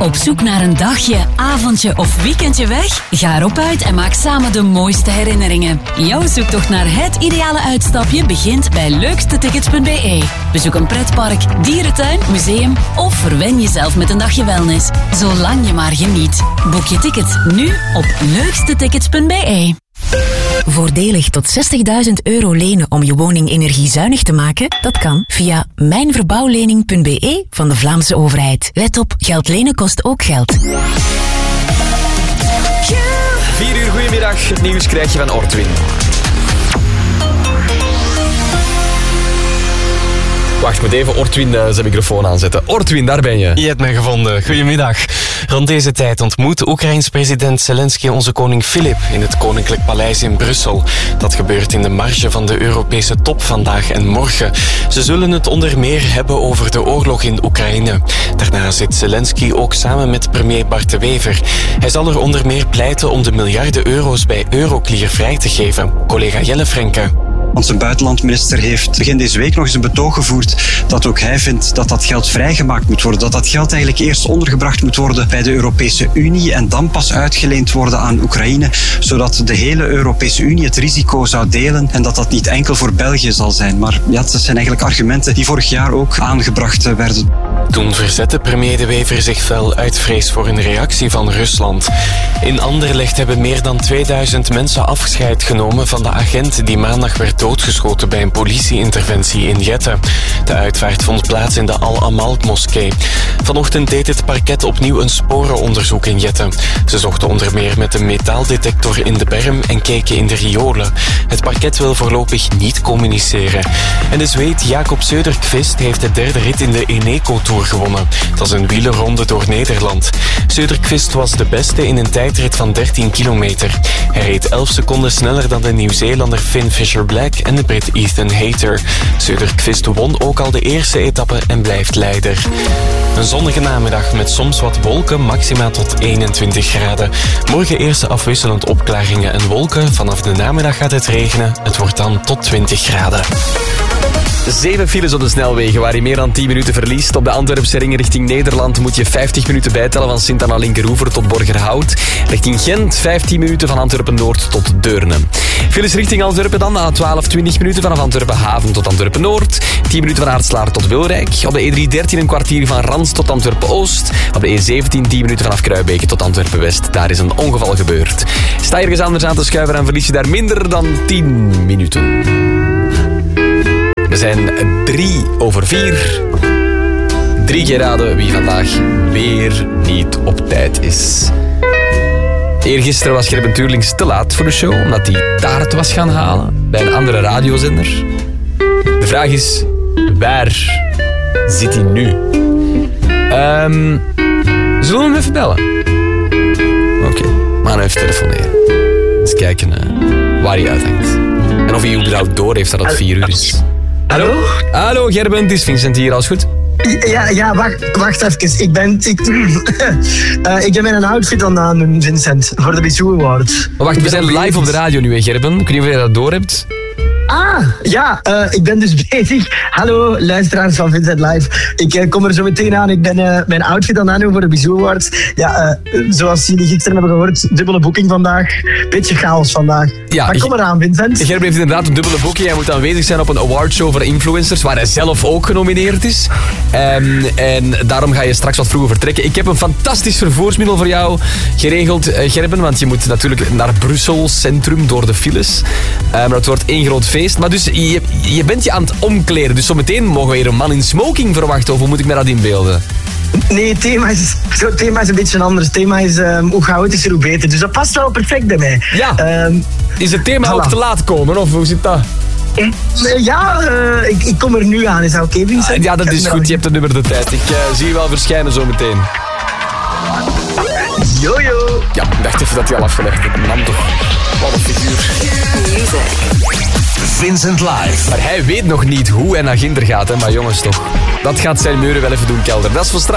Op zoek naar een dagje, avondje of weekendje weg? Ga erop uit en maak samen de mooiste herinneringen. Jouw zoektocht naar het ideale uitstapje begint bij leukstetickets.be. Bezoek een pretpark, dierentuin, museum of verwen jezelf met een dagje wellness. Zolang je maar geniet. Boek je tickets nu op leukstetickets.be. Voordelig tot €60.000 lenen om je woning energiezuinig te maken? Dat kan via mijnverbouwlening.be van de Vlaamse overheid. Let op, geld lenen kost ook geld. 4 uur, goedemiddag. Het nieuws krijg je van Ortwin. Wacht, ik moet even Ortwin zijn microfoon aanzetten. Ortwin, daar ben je. Je hebt mij gevonden. Goedemiddag. Rond deze tijd ontmoet Oekraïns president Zelensky onze koning Filip in het Koninklijk Paleis in Brussel. Dat gebeurt in de marge van de Europese top vandaag en morgen. Ze zullen het onder meer hebben over de oorlog in Oekraïne. Daarna zit Zelensky ook samen met premier Bart de Wever. Hij zal er onder meer pleiten om de miljarden euro's bij Euroclear vrij te geven. Collega Jelle Frenke. Onze buitenlandminister heeft begin deze week nog eens een betoog gevoerd dat ook hij vindt dat dat geld vrijgemaakt moet worden. Dat dat geld eigenlijk eerst ondergebracht moet worden bij de Europese Unie en dan pas uitgeleend worden aan Oekraïne, zodat de hele Europese Unie het risico zou delen en dat dat niet enkel voor België zal zijn. Maar ja, dat zijn eigenlijk argumenten die vorig jaar ook aangebracht werden. Toen verzette premier De Wever zich fel uit vrees voor een reactie van Rusland. In Anderlecht hebben meer dan 2000 mensen afscheid genomen van de agent die maandag werd doodgeschoten bij een politie-interventie in Jette. De uitvaart vond plaats in de Al-Amal-moskee. Vanochtend deed het parket opnieuw een sporenonderzoek in Jette. Ze zochten onder meer met een metaaldetector in de berm en keken in de riolen. Het parket wil voorlopig niet communiceren. En de Zweed Jakob Söderqvist heeft de derde rit in de Eneco Tour gewonnen. Dat is een wielerronde door Nederland. Söderqvist was de beste in een tijdrit van 13 kilometer. Hij reed 11 seconden sneller dan de Nieuw-Zeelander Finn Fisher-Black en de Brit Ethan Hayter. Söderqvist won ook al de eerste etappe en blijft leider. Een zonnige namiddag met soms wat wolken, maxima tot 21 graden. Morgen eerst afwisselend opklaringen en wolken. Vanaf de namiddag gaat het regenen. Het wordt dan tot 20 graden. 7 files op de snelwegen waar je meer dan 10 minuten verliest. Op de Antwerpse ring richting Nederland moet je 50 minuten bijtellen van Sint-Anna-Linkeroever tot Borgerhout. Richting Gent 15 minuten van Antwerpen-Noord tot Deurne. Files richting Antwerpen dan na 12, 20 minuten vanaf Antwerpen-Haven tot Antwerpen-Noord. 10 minuten van Aartslaar tot Wilrijk. Op de E313 een kwartier van Rans tot Antwerpen-Oost. Op de E17 10 minuten vanaf Kruibeke tot Antwerpen-West. Daar is een ongeval gebeurd. Sta je ergens anders aan te schuiven en verlies je daar minder dan 10 minuten. We zijn 3:04. 3 keer raden wie vandaag weer niet op tijd is. Eergisteren was Gerben Tuurlings te laat voor de show, omdat hij taart was gaan halen bij een andere radiozender. De vraag is, waar zit hij nu? Zullen we hem even bellen? Oké, maar dan even telefoneren. Eens kijken waar hij uithangt. En of hij überhaupt door heeft dat het 4 uur is. Hallo? Hallo Gerben, het is Vincent hier, alles goed? Ja, wacht even. Ik heb mijn outfit aan, Vincent, voor de Bizou Awards. Maar wacht, we zijn live op de radio nu, hè, Gerben? Ik weet niet of je dat door hebt. Ik ben dus bezig. Hallo, luisteraars van Vincent Live. Ik kom er zo meteen aan. Ik ben mijn outfit aan het doen voor de Bizou Awards. Zoals jullie gisteren hebben gehoord, dubbele boeking vandaag. Beetje chaos vandaag. Ja, maar kom eraan, Vincent. Gerben heeft inderdaad een dubbele boeking. Hij moet aanwezig zijn op een awardshow voor influencers, waar hij zelf ook genomineerd is. En daarom ga je straks wat vroeger vertrekken. Ik heb een fantastisch vervoersmiddel voor jou geregeld, Gerben, want je moet natuurlijk naar Brussel centrum door de files. Maar het wordt één groot feest. Maar dus, je bent je aan het omkleden. Dus zometeen mogen we hier een man in smoking verwachten. Of hoe moet ik me dat inbeelden? Nee, het thema is een beetje anders. Het thema is hoe chaotischer, hoe beter. Dus dat past wel perfect bij mij. Ja. Is het thema ook te laat komen? Of hoe zit dat? Ik kom er nu aan. Is dat oké, Vincent? Ja, dat is goed. Je hebt een nummer de tijd. Ik zie je wel verschijnen zometeen. Jojo. Ja, ik dacht even dat hij al afgelegd had. Man toch. Wat een figuur. Vincent Live. Maar hij weet nog niet hoe en naar Ginder gaat, hè? Maar jongens toch. Dat gaat zijn muren wel even doen, kelder. Dat is voor straks.